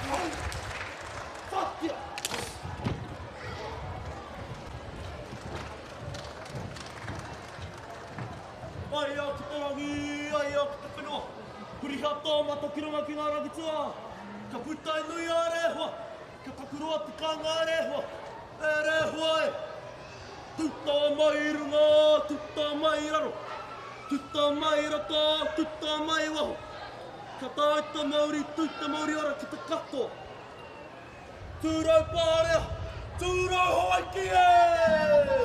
Fattia! Ai au ki te rangi, ai au ki te whenua. Kuri hea tō ma toki runga ki ngā rangitua. Ka putai nui a rehua. Ka takuroa tikanga a rehua. E rehua e. Tuta mai runga, tuta mai raro. Tuta mai rata, tuta mai waho. Ka taita Māori, tuita Māori ora ki te katoa. Tūrau pārea, tūrau Hawaii e!